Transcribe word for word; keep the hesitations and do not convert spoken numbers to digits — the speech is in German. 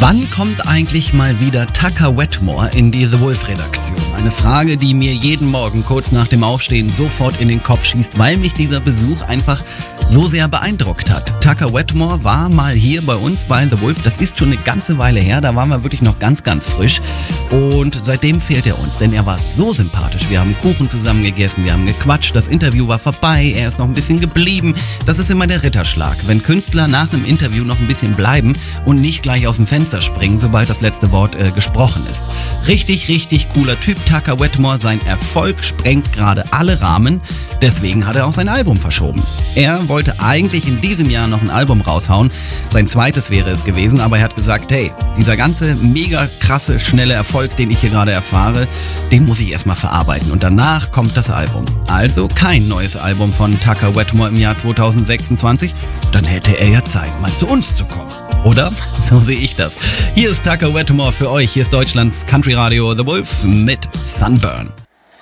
Wann kommt eigentlich mal wieder Tucker Wetmore in die The Wolf-Redaktion? Eine Frage, die mir jeden Morgen kurz nach dem Aufstehen sofort in den Kopf schießt, weil mich dieser Besuch einfach so sehr beeindruckt hat. Tucker Wetmore war mal hier bei uns bei The Wolf, das ist schon eine ganze Weile her, da waren wir wirklich noch ganz, ganz frisch und seitdem fehlt er uns, denn er war so sympathisch. Wir haben Kuchen zusammen gegessen, wir haben gequatscht, das Interview war vorbei, er ist noch ein bisschen geblieben. Das ist immer der Ritterschlag, wenn Künstler nach einem Interview noch ein bisschen bleiben und nicht gleich aus dem Fenster springen, sobald das letzte Wort äh, gesprochen ist. Richtig, richtig cooler Typ, Tucker Wetmore. Sein Erfolg sprengt gerade alle Rahmen. Deswegen hat er auch sein Album verschoben. Er wollte eigentlich in diesem Jahr noch ein Album raushauen. Sein zweites wäre es gewesen, aber er hat gesagt, hey, dieser ganze mega krasse, schnelle Erfolg, den ich hier gerade erfahre, den muss ich erstmal verarbeiten. Und danach kommt das Album. Also kein neues Album von Tucker Wetmore im Jahr zweitausendsechsundzwanzig. Dann hätte er ja Zeit, mal zu uns zu kommen. Oder? So sehe ich das. Hier ist Tucker Wetmore für euch. Hier ist Deutschlands Country Radio The Wolf mit Sunburn.